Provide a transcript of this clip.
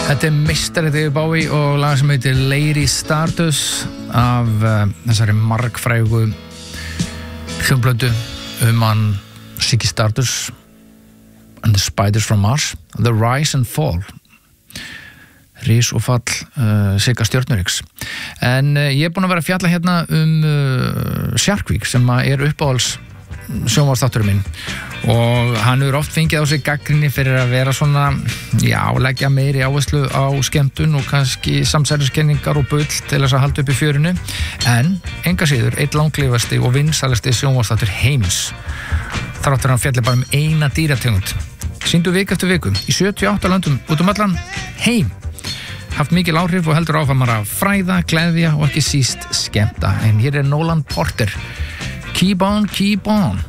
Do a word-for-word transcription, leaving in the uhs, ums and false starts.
Þetta er meistarið David Bowie og lag sem heitir Lady Stardust af uh, þessari margfrægu hljómplötu um hann Ziggy Stardust and the Spiders from Mars, The Rise and Fall, rís og fall uh, Sigga Stjörnuriks. En uh, ég er búin að vera að fjalla hérna um uh, Sharkvík sem er uppáhalds sjónvarpsþátturinn minn og hann hefur oft fengið á sig gagnrýni fyrir að vera svona, já, leggja meiri áherslu á skemmtun og kannski samsæriskenningar og bull til þess að halda upp í fjörinu, en enga síður einn langlífasti og vinsælasti sjónvarpsþáttur heims, þráttur hann fjalli bara um eina dýrategund, sýndu viku eftir viku í sjötíu og átta löndum út um allan heim, haft mikil áhrif og heldur áfram að fræða, gleðja og ekki síst skemmta. En hér er Nolan Porter. Keep on, keep on.